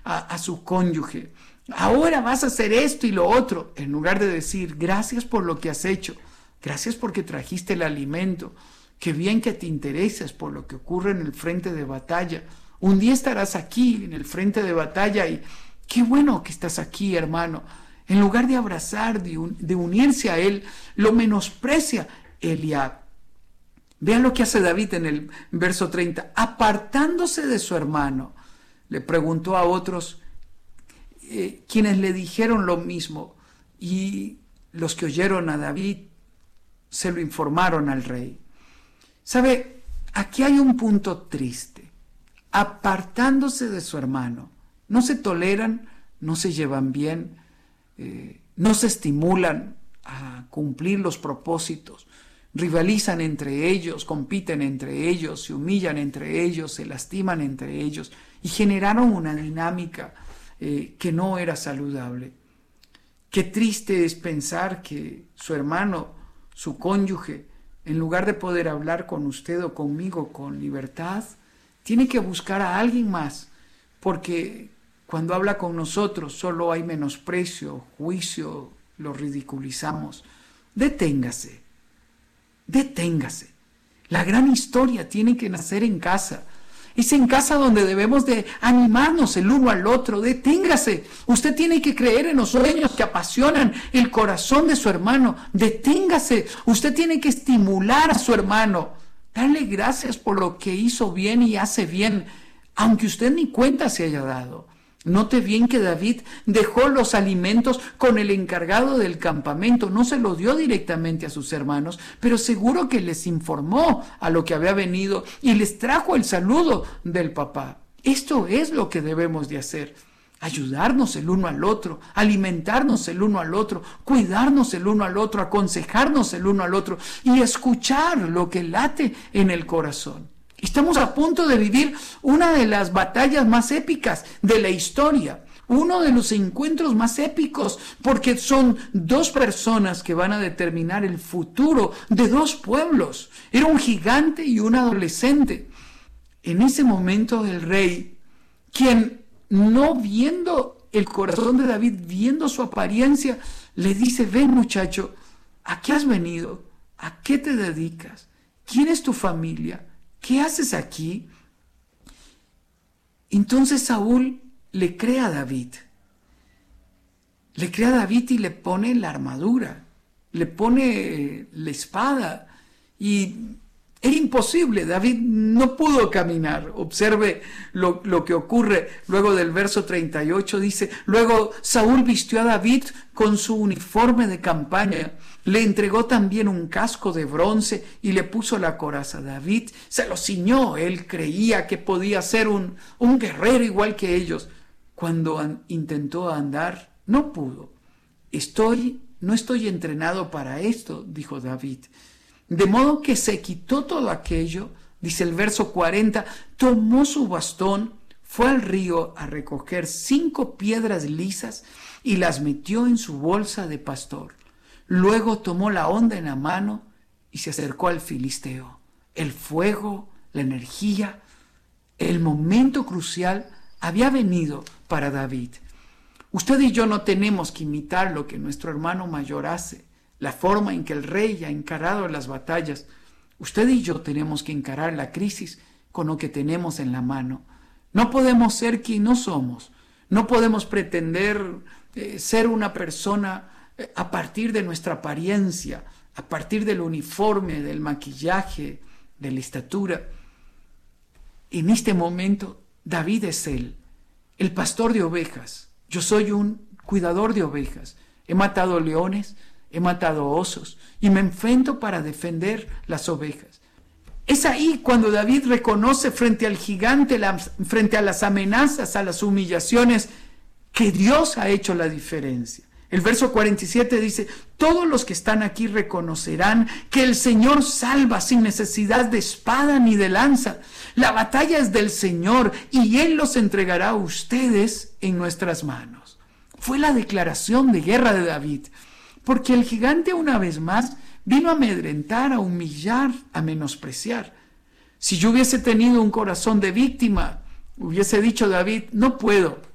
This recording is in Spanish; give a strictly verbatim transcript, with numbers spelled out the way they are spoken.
a, a su cónyuge. Ahora vas a hacer esto y lo otro, en lugar de decir, gracias por lo que has hecho, gracias porque trajiste el alimento, qué bien que te interesas por lo que ocurre en el frente de batalla. Un día estarás aquí en el frente de batalla y qué bueno que estás aquí, hermano. En lugar de abrazar, de, un, de unirse a él, lo menosprecia Eliab. Vean lo que hace David en el verso treinta. Apartándose de su hermano, le preguntó a otros eh, quienes le dijeron lo mismo, y los que oyeron a David se lo informaron al rey. ¿Sabe? Aquí hay un punto triste. Apartándose de su hermano. No se toleran, no se llevan bien, eh, no se estimulan a cumplir los propósitos. Rivalizan entre ellos, compiten entre ellos, se humillan entre ellos, se lastiman entre ellos y generaron una dinámica eh, que no era saludable. Qué triste es pensar que su hermano, su cónyuge, en lugar de poder hablar con usted o conmigo con libertad, tiene que buscar a alguien más, porque cuando habla con nosotros solo hay menosprecio, juicio, lo ridiculizamos. Deténgase, deténgase. La gran historia tiene que nacer en casa. Es en casa donde debemos de animarnos el uno al otro. Deténgase. Usted tiene que creer en los sueños que apasionan el corazón de su hermano. Deténgase. Usted tiene que estimular a su hermano. Darle gracias por lo que hizo bien y hace bien, aunque usted ni cuenta se haya dado. Note bien que David dejó los alimentos con el encargado del campamento, no se los dio directamente a sus hermanos, pero seguro que les informó a lo que había venido y les trajo el saludo del papá. Esto es lo que debemos de hacer, ayudarnos el uno al otro, alimentarnos el uno al otro, cuidarnos el uno al otro, aconsejarnos el uno al otro y escuchar lo que late en el corazón. Estamos a punto de vivir una de las batallas más épicas de la historia, uno de los encuentros más épicos, porque son dos personas que van a determinar el futuro de dos pueblos. Era un gigante y un adolescente. En ese momento el rey, quien no viendo el corazón de David, viendo su apariencia, le dice, ven muchacho, ¿a qué has venido? ¿A qué te dedicas? ¿Quién es tu familia? ¿Qué haces aquí? Entonces Saúl le cree a David. Le cree a David y le pone la armadura, le pone la espada. Y era imposible, David no pudo caminar. Observe lo, lo que ocurre luego del verso treinta y ocho. Dice, luego Saúl vistió a David con su uniforme de campaña. Le entregó también un casco de bronce y le puso la coraza. David se lo ciñó. Él creía que podía ser un, un guerrero igual que ellos. Cuando an, intentó andar, no pudo. Estoy, no estoy entrenado para esto, dijo David. De modo que se quitó todo aquello, dice el verso cuarenta, tomó su bastón, fue al río a recoger cinco piedras lisas y las metió en su bolsa de pastor. Luego tomó la honda en la mano y se acercó al filisteo. El fuego, la energía, el momento crucial había venido para David. Usted y yo no tenemos que imitar lo que nuestro hermano mayor hace, la forma en que el rey ha encarado las batallas. Usted y yo tenemos que encarar la crisis con lo que tenemos en la mano. No podemos ser quien no somos. No podemos pretender eh, ser una persona a partir de nuestra apariencia, a partir del uniforme, del maquillaje, de la estatura. En este momento, David es él, el pastor de ovejas. Yo soy un cuidador de ovejas. He matado leones, he matado osos y me enfrento para defender las ovejas. Es ahí cuando David reconoce frente al gigante, la, frente a las amenazas, a las humillaciones, que Dios ha hecho la diferencia. El verso cuarenta y siete dice, todos los que están aquí reconocerán que el Señor salva sin necesidad de espada ni de lanza. La batalla es del Señor y Él los entregará a ustedes en nuestras manos. Fue la declaración de guerra de David, porque el gigante una vez más vino a amedrentar, a humillar, a menospreciar. Si yo hubiese tenido un corazón de víctima, hubiese dicho David, no puedo.